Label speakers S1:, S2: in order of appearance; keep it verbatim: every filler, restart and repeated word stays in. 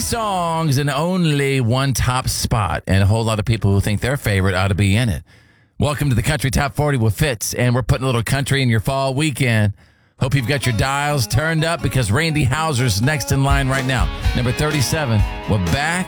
S1: songs and only one top spot, and a whole lot of people who think their favorite ought to be in it. Welcome to the Country Top forty with Fitz, and we're putting a little country in your fall weekend. Hope you've got your dials turned up because Randy Houser's next in line right now. Number thirty-seven, we're back